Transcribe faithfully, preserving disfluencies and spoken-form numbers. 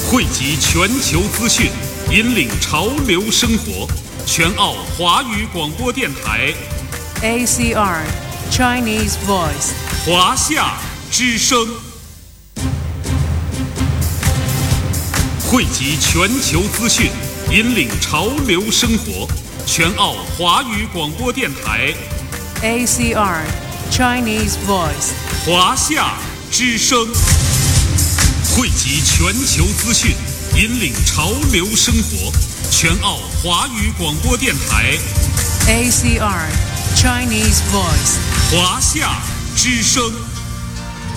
汇集全球资讯，引领潮流生活。全澳华语广播电台 A C R Chinese Voice 华夏之声，汇集全球资讯，引领潮流生活。全澳华语广播电台 A C R Chinese Voice 华夏之声，汇集全球资讯，引领潮流生活。全澳华语广播电台 A C R Chinese Voice 华夏之声。